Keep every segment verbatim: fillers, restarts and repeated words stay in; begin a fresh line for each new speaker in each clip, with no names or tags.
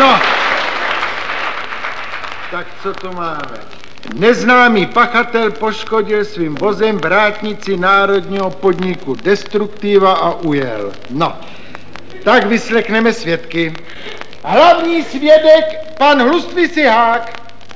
No. Tak co to máme? Neznámý pachatel poškodil svým vozem vrátnici národního podniku Destruktiva a ujel. No, tak vyslechneme svědky. Hlavní svědek, pan Hlustvý Sihák.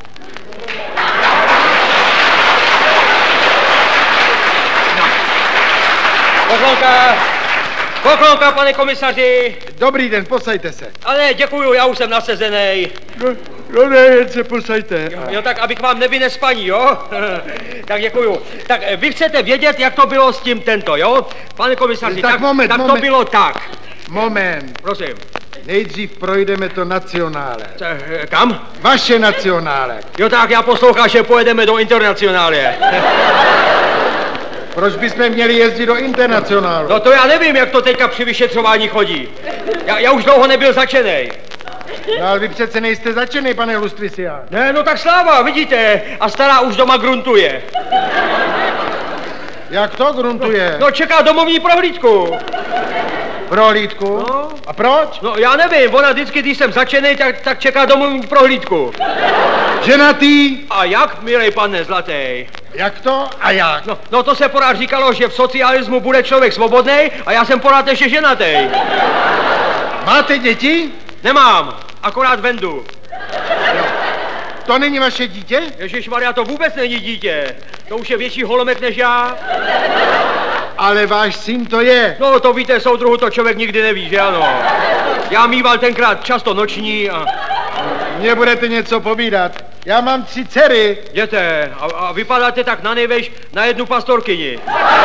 Poklonka, poklonka, pane komisaři.
Dobrý den, posaďte se.
Ale děkuju, já už jsem nasezenej.
No, no ne, jen se posaďte.
Jo, jo, tak abych vám nevynes spaní, jo? Tak děkuju. Tak vy chcete vědět, jak to bylo s tím tento, jo? Pane komisaři,
tak,
tak,
moment,
tak
moment.
to bylo tak.
Moment.
Prosím.
Nejdřív projdeme to nacionále.
Co, kam?
Vaše nacionále.
Jo, tak já poslouchám, že pojedeme do internacionálie.
Proč bychom měli jezdit do internacionálu?
No to já nevím, jak to teďka při vyšetřování chodí. Já, já už dlouho nebyl začenej.
No, ale vy přece nejste začený, pane Hlustvý Sihák.
Ne, no tak sláva, vidíte. A stará už doma gruntuje.
Jak to gruntuje?
No čeká domovní prohlídku.
Prohlídku?
No.
A proč?
No já nevím, ona vždycky, když jsem začenej, tak, tak čeká domovní prohlídku.
Ženatý?
A jak, milej pane zlatý?
Jak to a jak?
No, no to se porád říkalo, že v socialismu bude člověk svobodnej a já jsem porád ještě ženatý.
Máte děti?
Nemám, akorát vendu.
To není vaše dítě?
Ježišmarja, to vůbec není dítě. To už je větší holomet než já.
Ale váš syn to je.
No to víte, soudruhu, to člověk nikdy neví, že ano. Já mýval tenkrát často noční a...
Mně budete něco povídat. Já mám tři dcery.
Jděte, a, a vypadáte tak na nejvejš na jednu pastorkyni.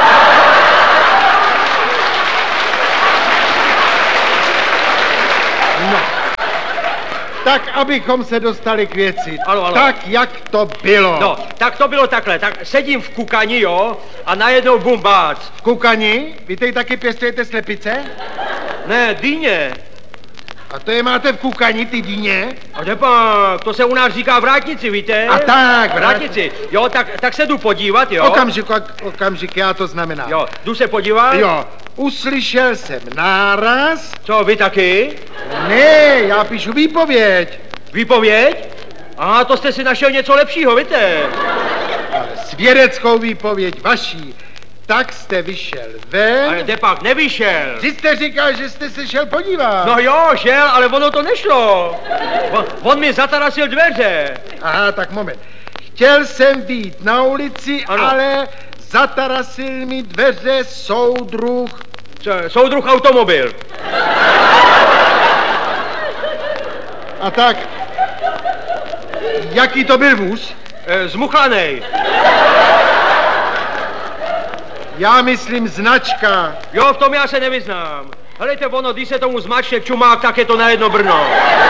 No. Tak, abychom se dostali k věci.
Ano, ano.
Tak, jak to bylo.
No, tak to bylo takhle, tak sedím v kukani, jo, a najednou bumbác.
V kukani? Vy tady taky pěstujete slepice?
Ne, dýně.
A to je máte v kukani, ty dýně?
A nepak, to se u nás říká vrátnici, víte?
A tak,
vrátnici. Jo, tak, tak se jdu podívat, jo.
Okamžik, okamžik, já to znamená.
Jo, jdu se podívat.
Jo, uslyšel jsem náraz.
Co, vy taky?
Ne, já píšu výpověď.
Výpověď? Aha, to jste si našel něco lepšího, víte?
Ale svědeckou výpověď vaší. Tak jste vyšel ven.
Ale tepak nevyšel.
Vy jste říkal, že jste se šel podívat.
No jo, šel, ale ono to nešlo. On, on mi zatarasil dveře.
Aha, tak moment. Chtěl jsem být na ulici, ano. Ale zatarasil mi dveře soudruh.
Co, soudruh automobil.
A tak, jaký to byl vůz?
E, zmuchlanej.
Já myslím značka.
Jo, v tom já se nevyznám. Helejte, ono, když se tomu zmačne čumák, tak je to na jedno Brno.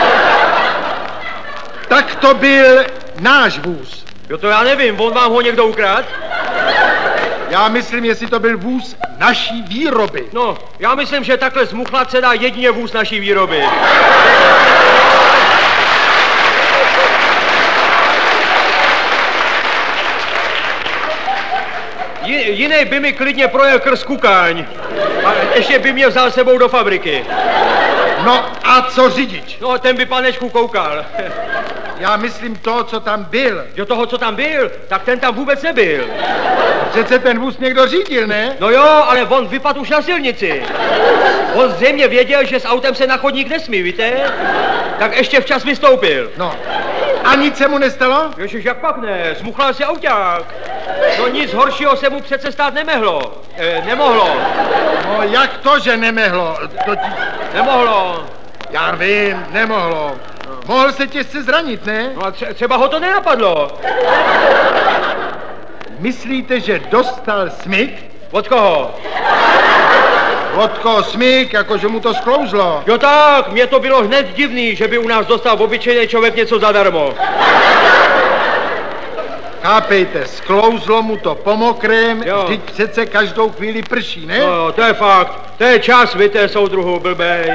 Tak to byl náš vůz.
Jo, to já nevím, on vám ho někdo ukradl?
Já myslím, jestli to byl vůz naší výroby.
No, já myslím, že takhle zmuchlat se dá jedině vůz naší výroby. Jiný by mi klidně projel krz Kukáň a ještě by mě vzal sebou do fabriky.
No a co řidič?
No, ten by panečku koukal.
Já myslím to, co tam byl.
Jo, toho, co tam byl, tak ten tam vůbec nebyl.
Přece ten vůz někdo řídil, ne?
No jo, ale on vypadl už na silnici. On zřejmě věděl, že s autem se na chodník nesmí, víte? Tak ještě včas vystoupil.
No. A nic se mu nestalo?
Ježiš, jak pak ne? Zmuchlal si auták. No nic horšího se mu přece stát nemehlo. E, nemohlo.
No jak to, že nemehlo? To ti...
Nemohlo.
Já vím, nemohlo. No. Mohl se těžce zranit, ne?
No a tře- třeba ho to nenapadlo.
Myslíte, že dostal smyk?
Od koho?
Od koho smyk, jakože mu to sklouzlo.
Jo tak, mně to bylo hned divný, že by u nás dostal obyčejný člověk něco zadarmo.
Chápejte, sklouzlo mu to po mokrém,
jo.
Vždyť přece každou chvíli prší, ne?
No, to je fakt. To je čas, víte, soudruhu, blbej.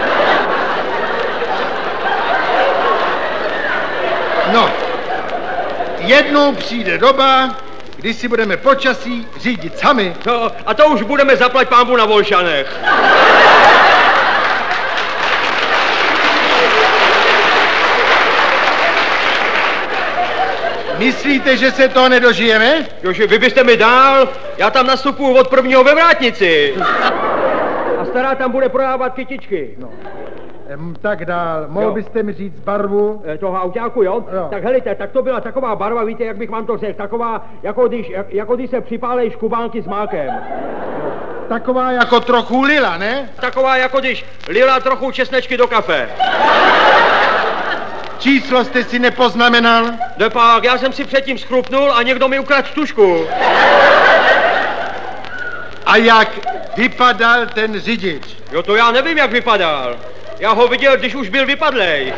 No, jednou přijde doba, kdy si budeme počasí řídit sami.
No, a to už budeme zaplať pánbu na Volšanech.
Myslíte, že se toho nedožijeme?
Jože, vy byste mi dál, já tam nastupuju od prvního ve vrátnici. A stará tam bude prodávat kytičky. No.
Em, tak dál, mohl
Jo.
byste mi říct barvu?
E, toho autáku, jo?
Jo.
Tak helejte, tak to byla taková barva, víte, jak bych vám to řekl, taková, jako když, jak, jako když se připálej škubánky s mákem.
Taková jako trochu lila, ne?
Taková, jako když lila trochu česnečky do kafe.
Číslo jste si nepoznamenal?
Nepak, já jsem si předtím schrupnul a někdo mi ukradl tušku.
A jak vypadal ten řidič?
Jo, to já nevím, jak vypadal. Já ho viděl, když už byl vypadlej.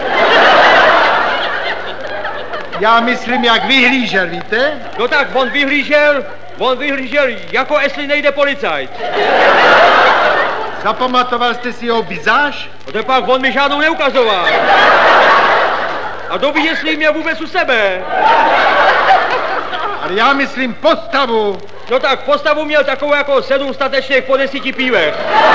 Já myslím, jak vyhlížel, víte?
No tak, on vyhlížel, on vyhlížel, jako jestli nejde policajt.
Zapamatoval jste si jeho vizáž?
No tepak, on mi žádnou neukazoval. A kdo ví, jestli mě vůbec u sebe.
Ale já myslím postavu.
No tak, postavu měl takovou jako sedm statečných po desíti pívech.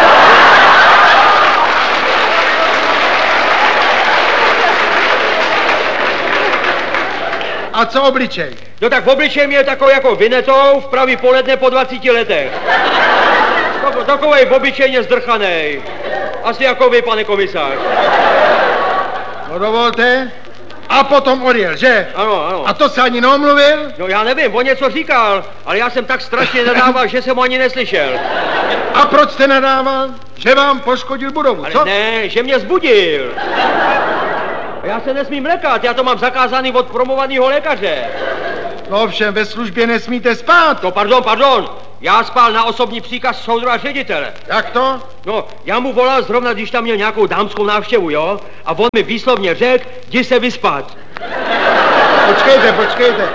A co obličej?
No tak v obličeji měl takovou jako vinetou v pravý poledne po dvaceti letech. Tako, takovej obyčejně zdrchanej. Asi jako vy, pane komisář.
No dovolte. A potom odjel, že?
Ano, ano.
A to se ani neomluvil?
No já nevím, on něco říkal, ale já jsem tak strašně nadával, že jsem ho ani neslyšel.
A proč jste nadával? Že vám poškodil budovu,
Ale
co?
ne, že mě zbudil. A já se nesmím lekat, já to mám zakázaný od promovaného lékaře.
No ovšem, ve službě nesmíte spát.
No pardon, pardon, já spal na osobní příkaz soudra ředitele.
Jak to?
No, já mu volal zrovna, když tam měl nějakou dámskou návštěvu, jo? A on mi výslovně řekl, jdi se vyspat.
Počkejte, počkejte.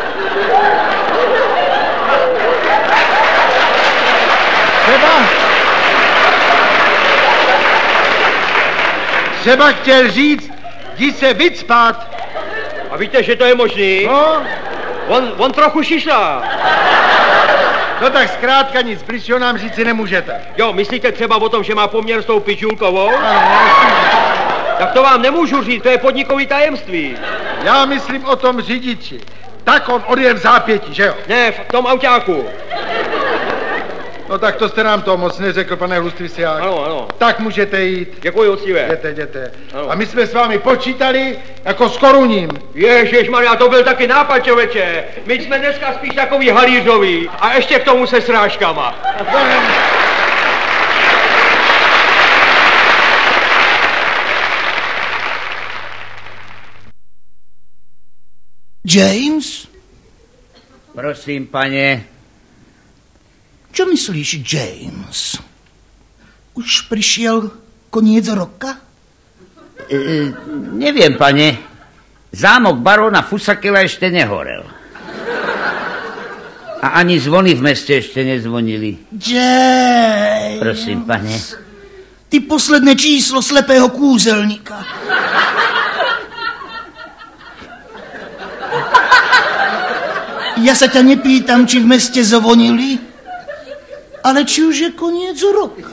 Třeba... Třeba chtěl říct, jdi se vycpat.
A víte, že to je možný?
No,
On, on trochu šišlá.
no tak zkrátka nic bližšího nám říci nemůžete.
Jo, myslíte třeba o tom, že má poměr s tou pičulkovou?
Ano,
Tak to vám nemůžu říct, to je podnikový tajemství.
já myslím o tom řidiči. Tak on odjel v zápětí, že jo?
Ne, v tom autáku.
No tak to jste nám to moc neřekl, pane Hlustrisiák.
Ano, ano.
Tak můžete jít.
Děkuji, ocíve.
Jděte, jděte.
Ano.
A my jsme s vámi počítali jako s koruním.
Ježišmarja, to byl taky nápad, člověče. My jsme dneska spíš takový halířový. A ještě k tomu se srážkama.
James?
Prosím, pane.
Čo myslíš, James? Už prišiel koniec roka?
E, neviem, pane. Zámok barona Fusakela ešte nehorel. A ani zvony v meste ešte nezvonili.
James.
Prosím, pane.
Ty posledné číslo slepého kúzelníka. Ja sa ťa nepýtam, či v meste zvonili, ale či už je koniec roka.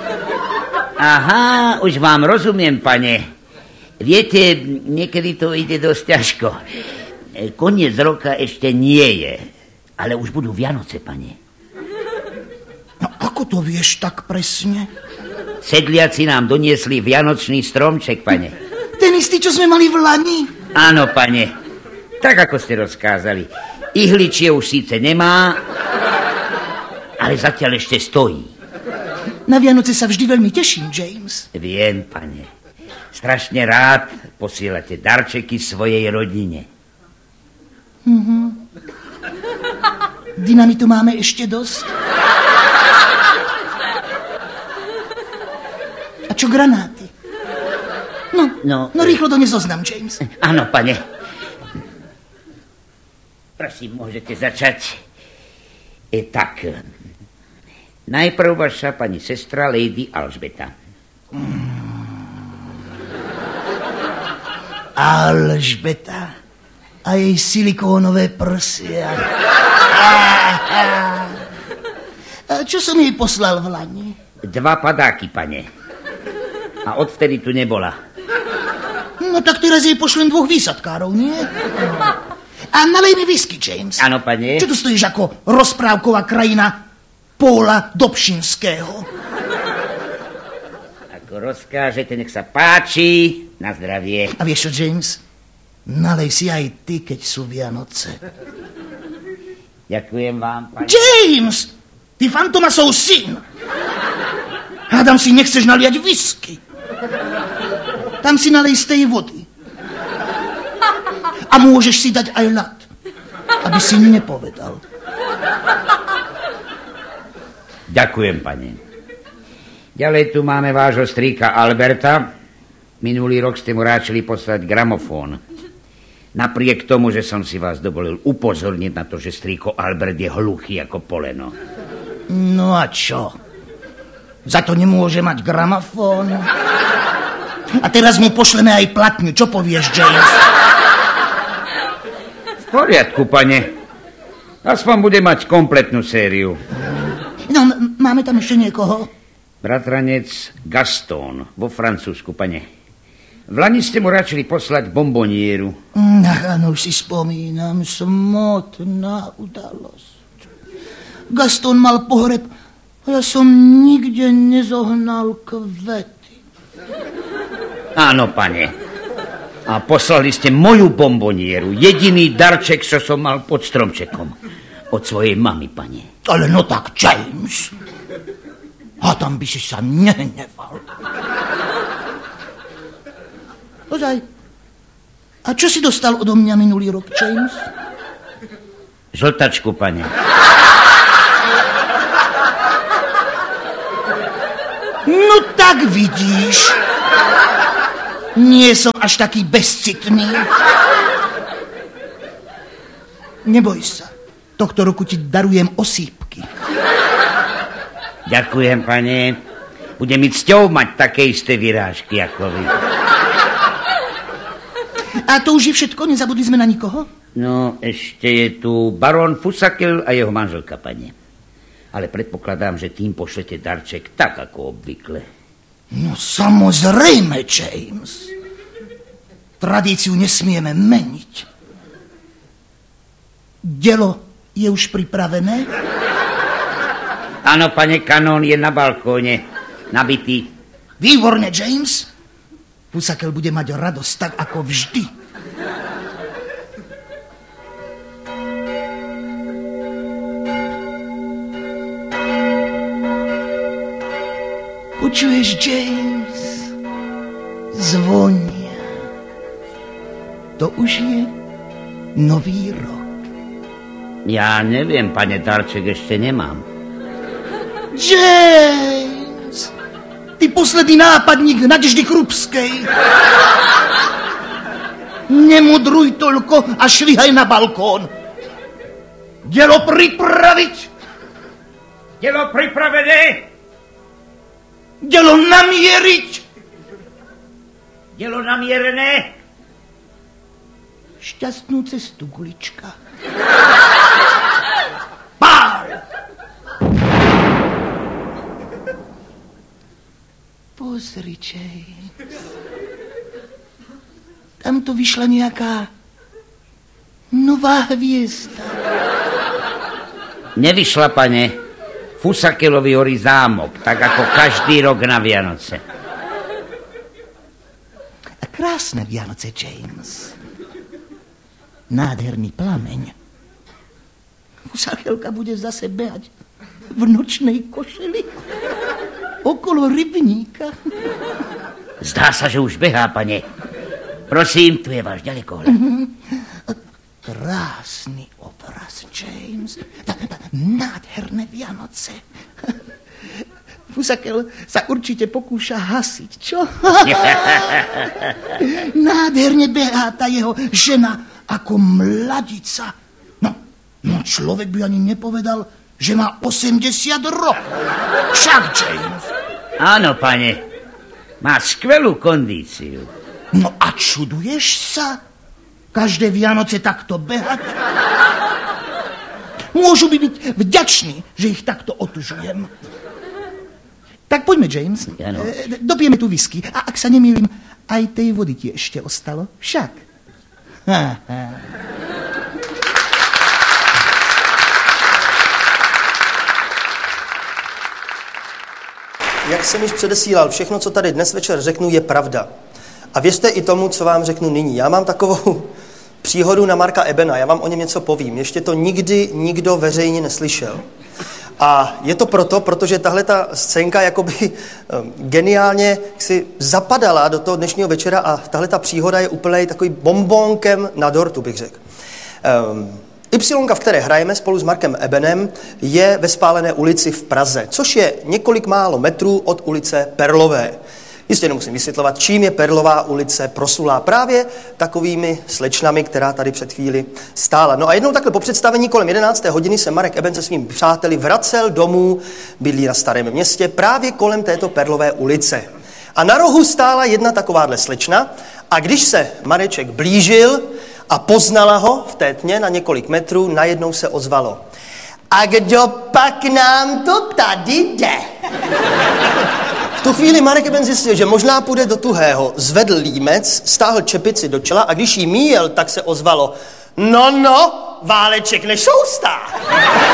Aha, už vám rozumiem, pane. Viete, niekedy to ide dosť ťažko. Koniec roka ešte nie je, ale už budú Vianoce, pane.
No ako to vieš tak presne?
Sedliaci nám doniesli vianočný stromček, pane.
Ten istý, čo sme mali v lani?
Áno, pane. Tak, ako ste rozkázali. Ihličie už síce nemá, ale zatiaľ ešte stojí.
Na Vianoce sa vždy veľmi teším, James.
Viem, pane. Strašne rád posielate darčeky svojej rodine.
Mhm. Dynamitu máme ešte dosť. A čo granáty? No, no,
No,
no rýchlo do nezoznam, James.
Áno, pane. Prosím, môžete začať. E, tak, najprv vaša pani sestra Lady Alžbeta.
Alžbeta a jej silikónové prsia. A čo som jej poslal v lani?
Dva padáky, pane. A odvtedy tu nebola.
No tak teraz jej pošlem dvoch výsadkárov, nie? A A nalej mi whisky, James.
Áno, pane.
Čo tu stojíš ako rozprávková krajina Póla Dobšinského?
Ako rozkážete, nech sa páči. Na zdravie.
A vieš čo, James? Nalej si aj ty, keď sú Vianoce.
Ďakujem vám, pane.
James! Ty Fantomasov syn! Hádam si, nechceš naliať whisky. Tam si nalej z tej vody. A môžeš si dať aj ľad, aby si nepovedal.
Ďakujem, pane. Ďalej tu máme vášho strýka Alberta. Minulý rok ste mu ráčili poslať gramofón. Napriek tomu, že som si vás dovolil upozorniť na to, že strýko Albert je hluchý ako poleno.
No a čo? Za to nemôže mať gramofón? A teraz mu pošleme aj platňu. Čo povieš, James?
V poriadku, pane. Aspoň bude mať kompletnú sériu.
No, m- máme tam ešte niekoho?
Bratranec Gaston vo Francúzsku, pane. V lani ste mu radšili poslať bombonieru.
Ach, áno, už si spomínam. Smutná udalosť. Gaston mal pohreb a ja som nikde nezohnal kvety.
Áno, pane. A poslali ste moju bombonieru. Jediný darček, čo som mal pod stromčekom. Od svojej mamy, pane.
Ale no tak, James. A tam by si sa nehneval. Ozaj. A čo si dostal odo mňa minulý rok, James?
Žltačku, pane.
No tak vidíš. Nie som až taký bezcitný. Neboj sa. Tohto roku ti darujem osýpky.
Ďakujem, pane. Bude mi cťou mať také isté vyrážky ako vy.
A to už je všetko? Nezabudli sme na nikoho?
No, ešte je tu barón Fusakel a jeho manželka, pane. Ale predpokladám, že tým pošlete darček tak, ako obvykle.
No samozrejme, James. Tradíciu nesmieme meniť. Dielo je už pripravené?
Áno, pane, kanón je na balkóne, nabitý.
Výborne, James. Fusakel bude mať radosť tak, ako vždy. Počuješ, James? Zvonia. To už je nový rok.
Ja neviem, pane, darček ešte nemám.
James! Ty posledný nápadník Nadeždy Krupskej. Nemudruj toľko a švihaj na balkón. Dielo pripraviť.
Dielo pripravené.
Dielo namieriť.
Dielo namierené.
Šťastnú cestu, gulička. Pál! Pozri, James. Tam to vyšla nejaká nová hviezda.
Nevyšla, pane. Fusakelovi horí zámok, tak ako každý rok na Vianoce.
A krásne Vianoce, James. Nádherný plameň. Fusakelka bude zase behať v nočnej košeli okolo rybníka.
Zdá sa, že už behá, pane. Prosím, tu je váš ďalekohľad.
Krásny obraz, James. Tá, tá, nádherné Vianoce. Fusakel sa určite pokúša hasiť, čo? Nádherne behá tá jeho žena ako mladica. No, no človek by ani nepovedal, že má osemdesiat rokov. Však, James.
Áno, pane. Má skvelú kondíciu.
No a čuduješ sa? Každé Vianoce takto behať? Môžu by byť vďační, že ich takto otužujem. Tak poďme, James.
Ano.
E, dopijeme tu whisky. A ak sa nemýlim, aj tej vody ti ešte ostalo. Však. Ha, ha.
Jak jsem již předesílal, všechno, co tady dnes večer řeknu, je pravda. A věřte i tomu, co vám řeknu nyní. Já mám takovou příhodu na Marka Ebena, já vám o něm něco povím. Ještě to nikdy nikdo veřejně neslyšel. A je to proto, protože tahle ta scénka jakoby um, geniálně si zapadala do toho dnešního večera a tahle ta příhoda je úplně takový bombonkem na dortu, bych řekl. Um, Ypsilonka, v které hrajeme spolu s Markem Ebenem, je ve Spálené ulici v Praze, což je několik málo metrů od ulice Perlové. Jistě nemusím vysvětlovat, čím je Perlová ulice proslulá. Právě takovými slečnami, která tady před chvíli stála. No a jednou takhle po představení kolem jedenácté hodiny se Marek Eben se svými přáteli vracel domů, bydlí na Starém Městě, právě kolem této Perlové ulice. A na rohu stála jedna takováhle slečna a když se Mareček blížil a poznala ho v té tmě na několik metrů, najednou se ozvalo: a kdo pak nám to tady jde? V tu chvíli Marek Eben zjistil, že možná půjde do tuhého, zvedl límec, stáhl čepici do čela a když jí míjel, tak se ozvalo: no, no, Váleček nešoustá.